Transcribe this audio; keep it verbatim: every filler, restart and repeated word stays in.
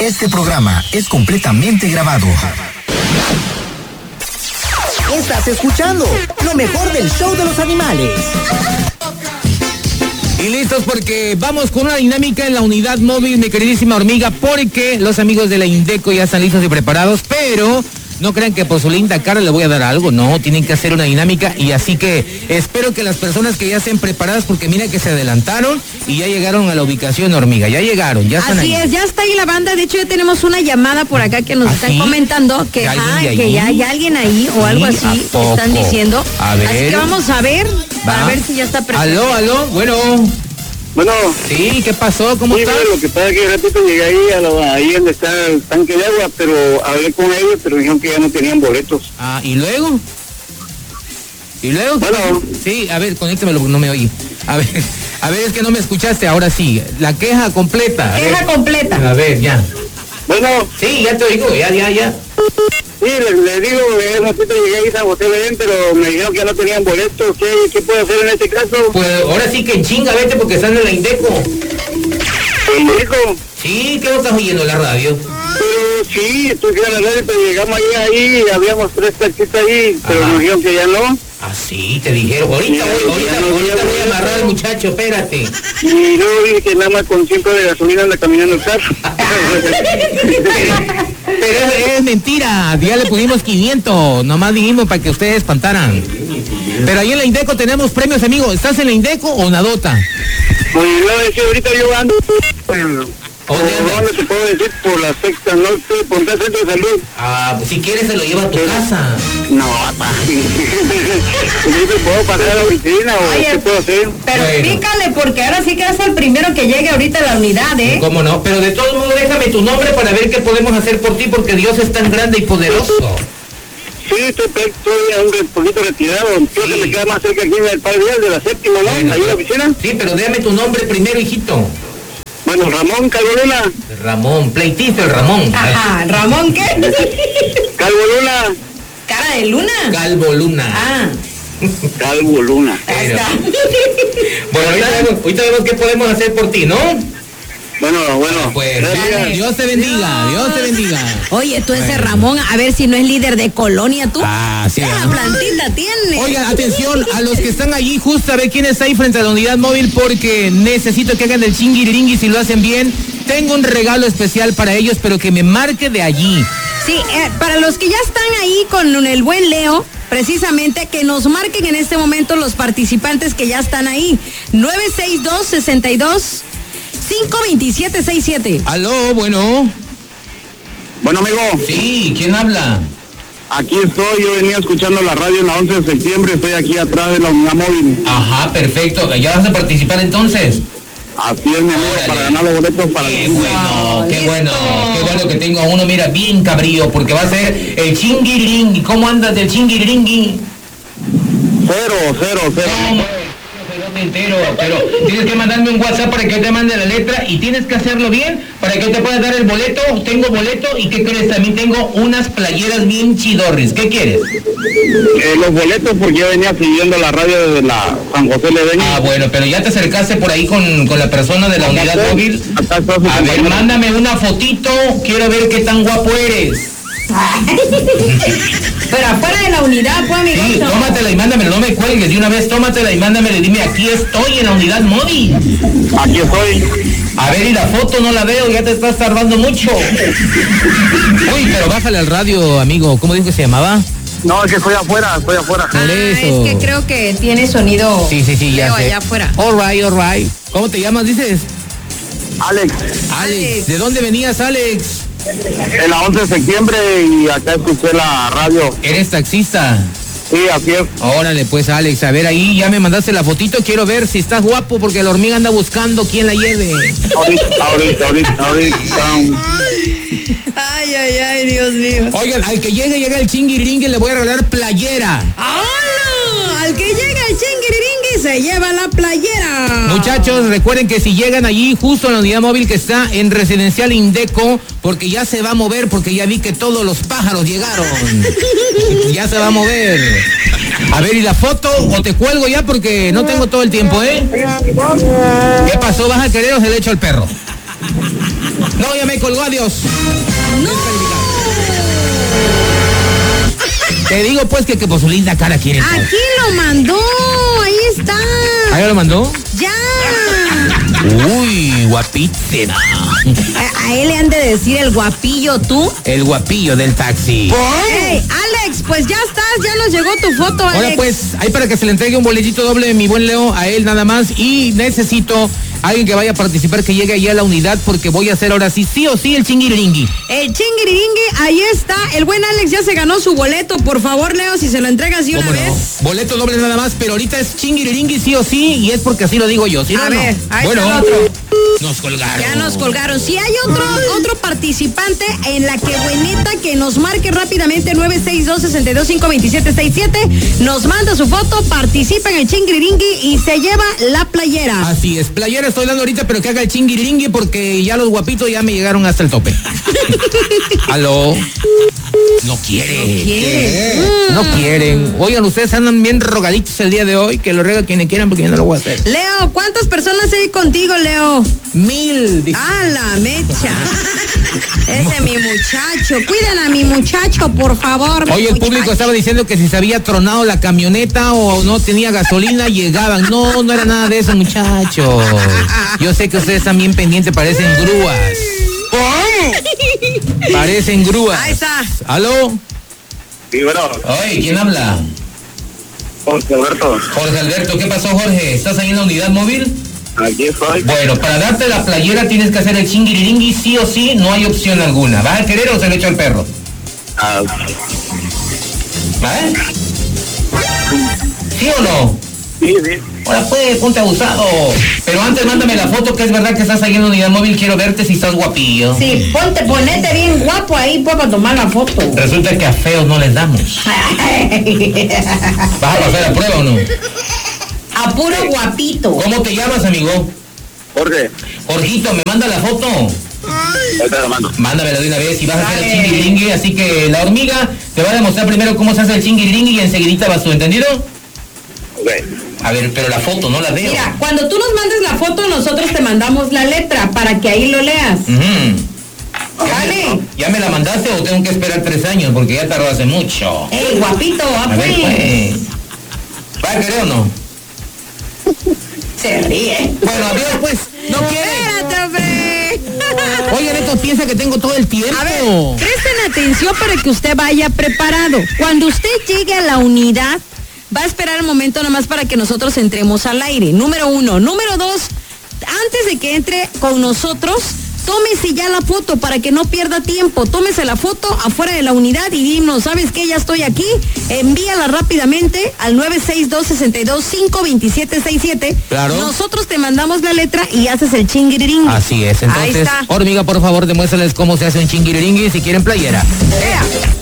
Este programa es completamente grabado. Estás escuchando lo mejor del show de los animales. Y listos porque vamos con una dinámica en la unidad móvil, mi queridísima hormiga, porque los amigos de la Indeco ya están listos y preparados, pero no crean que por su linda cara le voy a dar algo, no, tienen que hacer una dinámica y así que espero que las personas que ya estén preparadas, porque mira que se adelantaron y ya llegaron a la ubicación, hormiga, ya llegaron, ya están Así ahí. es, ya está ahí la banda, de hecho ya tenemos una llamada por acá que nos ¿Ah, están sí? comentando que, ¿Alguien ah, de que ahí? ya hay alguien ahí o algo Sí, así, ¿a poco? están diciendo. A ver. Así que vamos a ver, para Va. ver si ya está preparado. Aló, aló, bueno. Bueno, Sí, ¿qué pasó? ¿Cómo sí, estás? lo que pasa es que ratito llegué ahí, a lo, ahí donde está el tanque de agua, pero hablé con ellos, pero dijeron que ya no tenían boletos. Ah, ¿y luego? ¿Y luego? Bueno. Sí, a ver, conéctamelo porque no me oí. A ver, a ver, es que no me escuchaste, ahora sí. La queja completa. A Queja ver. completa. A ver, ya. Bueno, Sí, ya te oigo, ya, ya, ya. sí, les, les digo, eh, ratito llegué ahí a San José Belén, pero me dijeron que ya no tenían boletos. ¿Qué, qué puedo hacer en este caso? Pues ahora sí que en chinga, vete porque están en la Indeco. Me dijo, Sí, ¿qué no estás oyendo en la radio? pero sí, estoy en la radio, pero llegamos ahí, ahí, habíamos tres taxistas ahí, pero Ajá. nos dijeron que ya no. Ah, sí, te dijeron. Ahorita voy, ahorita, ahorita voy a amarrar al muchacho, espérate. Y luego dije que nada más con cinco de gasolina anda caminando el carro. Pero es, es mentira, ya le pusimos quinientos, nomás dijimos para que ustedes espantaran. Pero ahí en la Indeco tenemos premios, amigo. ¿Estás en la Indeco o Nadota? Pues yo decía, ahorita yo ando, bueno, por ¿Dónde andas? dónde te puedo decir, por la sexta norte, por el centro de salud. Ah, pues si quieres se lo lleva a tu casa. No, papá. ¿Yo te puedo pasar a la oficina o Oye, qué puedo hacer? Pero Bueno. pícale, porque ahora sí que es el primero que llegue ahorita a la unidad, ¿eh? ¿Cómo no? Pero de todos modos déjame tu nombre para ver qué podemos hacer por ti, porque Dios es tan grande y poderoso. Sí, estoy, estoy un re- poquito retirado. Creo que Sí. me queda más cerca aquí en el Padre Díaz de la séptima, ¿no? Bueno, Ahí en la pero- oficina. Sí, pero déjame tu nombre primero, hijito. Bueno, Ramón Calvoluna. Ramón, pleitizo el Ramón. Ajá, Ramón, ¿qué? Calvoluna. Cara de luna. Calvo Luna. Ah, Calvoluna. ahí Pero- está. Bueno, ahorita vemos, ahorita vemos qué podemos hacer por ti, ¿no? Bueno, bueno. Pues gracias. Dios te bendiga, Dios te bendiga. Oye, tú ese Bueno. Ramón, a ver si no es líder de colonia, tú. Ah, sí, ¿Qué ¿no? plantita tiene? Oigan, atención a los que están allí, justo a ver quién está ahí frente a la unidad móvil, porque necesito que hagan el chingiriringui si lo hacen bien. Tengo un regalo especial para ellos, pero que me marque de allí. Sí, eh, para los que ya están ahí con el buen Leo, precisamente que nos marquen en este momento los participantes que ya están ahí. nueve seis dos, seis dos, cinco dos siete seis siete. Aló, bueno. Bueno, amigo, Sí, ¿quién habla? aquí estoy. Yo venía escuchando la radio en la once de septiembre. Estoy aquí atrás de la unidad móvil. Ajá, perfecto. ¿Ya vas a participar entonces? Así es, mi amor, Órale. para ganar los boletos para Qué el bueno, qué listo. bueno, qué bueno que tengo a uno, mira, bien cabrío, porque va a ser el chingiriringui. ¿Cómo andas del chingiriringui? Cero, cero, cero. ¿Cómo? No me entero, pero tienes que mandarme un WhatsApp para que yo te mande la letra y tienes que hacerlo bien para que yo te pueda dar el boleto. Tengo boleto y ¿qué crees? También tengo unas playeras bien chidorris. ¿Qué quieres? Eh, los boletos porque yo venía siguiendo la radio desde la San José Ledeña. Ah, bueno, pero ya te acercaste por ahí con, con la persona de la unidad móvil. Acá está su A ver, compañero. mándame una fotito. Quiero ver qué tan guapo eres. Pero afuera de la unidad, pues, amigo. Sí, tómatela y mándamela, no me cuelgues. De una vez tómatela y mándamela y dime, aquí estoy en la unidad móvil. Aquí estoy. A ver, y la foto no la veo, ya te estás tardando mucho. Uy, pero bájale al radio, amigo. ¿Cómo dijo que se llamaba? No, es que estoy afuera, estoy afuera. Por Ah, eso. es que creo que tiene sonido. Sí, sí, sí, ya Leo sé. allá afuera. All right, all right. ¿Cómo te llamas, dices? Alex, Alex. Alex. ¿De dónde venías, Alex? en la once de septiembre y acá escuché la radio. ¿Eres taxista? Sí, así es. Órale, pues, Alex, a ver ahí, ya me mandaste la fotito, quiero ver si estás guapo porque la hormiga anda buscando quién la lleve. Ahorita, ahorita, ahorita, ahorita. Ay, ay, ay, Dios mío. Oigan, al que llegue, llega el chingiriringue, le voy a regalar playera. ¡Hola! Al que llega el chingiriringui se lleva la playera. Muchachos, recuerden que si llegan allí, justo en la unidad móvil que está en Residencial Indeco, porque ya se va a mover, porque ya vi que todos los pájaros llegaron. Ya se va a mover. A ver, ¿y la foto? ¿O te cuelgo ya? Porque no tengo todo el tiempo, ¿eh? ¿Qué pasó? ¿Vas a querer o se le echo al perro? No, ya me colgó, adiós. ¡No! Te digo pues que, que por su linda cara quiere. Aquí lo mandó, ahí está. ¿Ahí lo mandó? Ya. Uy, guapísima. A, a él le han de decir el guapillo tú. El guapillo del taxi. Hey, Alex, pues ya estás, ya nos llegó tu foto, Alex. Ahora pues, ahí para que se le entregue un boletito doble de mi buen Leo a él nada más. Y necesito alguien que vaya a participar, que llegue allá a la unidad, porque voy a hacer ahora sí, sí o sí, el chingiriringui. El chingiriringui, ahí está. El buen Alex ya se ganó su boleto. Por favor, Leo, si se lo entregas de una vez. No? Boleto doble nada más, pero ahorita es chingiriringui sí o sí, y es porque así lo digo yo. Si no, a no. ver, ahí bueno, está el otro. Nos colgaron. Ya nos colgaron. Si hay otro otro participante en la que bueneta que nos marque rápidamente nueve seis dos, seis dos cinco, dos siete seis siete, nos manda su foto, participa en el chingiriringui y se lleva la playera. Así es, playera estoy dando ahorita, pero que haga el chingiriringui porque ya los guapitos ya me llegaron hasta el tope. Aló. No quiere. No quiere. No quieren. Oigan, ustedes andan bien rogaditos el día de hoy, que lo rega quienes quieran porque yo no lo voy a hacer. Leo, ¿cuántas personas hay contigo, Leo? Mil. Ah, la mecha. Ese es mi muchacho. Cuiden a mi muchacho, por favor. Oye, el público estaba diciendo que si se había tronado la camioneta o no tenía gasolina, llegaban. No, no era nada de eso, muchachos. Yo sé que ustedes están bien pendientes, parecen grúas. Parecen grúas. Ahí está. ¿Aló? Sí, bueno. Oye, ¿quién habla? Jorge Alberto. Jorge Alberto, ¿qué pasó, Jorge? ¿Estás ahí en la unidad móvil? Aquí estoy. Bueno, para darte la playera tienes que hacer el chingiriringui sí o sí, no hay opción alguna. ¿Vas a querer o se lo echo al perro? Ah, ¿Vale? ¿Sí o no? sí, sí. Ahora pues, ponte abusado. Pero antes mándame la foto, que es verdad que estás ahí en la unidad móvil, quiero verte si estás guapillo. Sí, ponte, ponete bien guapo ahí, pues, para tomar la foto. Resulta que a feos no les damos. ¿Vas a pasar la prueba o no? A puro guapito. ¿Cómo te llamas, amigo? Jorge. Jorgito, ¿me manda la foto? Ahorita la mando. Mándamela de una vez y vas a hacer el Dale. chingiriringui, así que la hormiga te va a demostrar primero cómo se hace el chingiriringui y enseguidita vas tú, ¿entendido? Ok. A ver, pero la foto no la veo. Mira, cuando tú nos mandes la foto, nosotros te mandamos la letra para que ahí lo leas. Ujú. Dale. ¿Ya me la mandaste o tengo que esperar tres años? Porque ya tardó hace mucho. Ey, guapito, ah, A ver, pues. pues. ¿Va a querer o no? Se ríe. Bueno, adiós, pues. No quiere. Espérate, hombre. Oigan, esto piensa que tengo todo el tiempo. A ver, presten atención para que usted vaya preparado. Cuando usted llegue a la unidad, va a esperar el momento nomás para que nosotros entremos al aire. Número uno. Número dos, antes de que entre con nosotros, tómese ya la foto para que no pierda tiempo. Tómese la foto afuera de la unidad y dinos, ¿sabes qué? Ya estoy aquí. Envíala rápidamente al nueve seis dos, seis dos cinco, dos siete seis siete. Claro. Nosotros te mandamos la letra y haces el chingirirín. Así es, Ahí entonces, está. hormiga, por favor, demuéstrales cómo se hace un chingiriringui si quieren playera. Vea.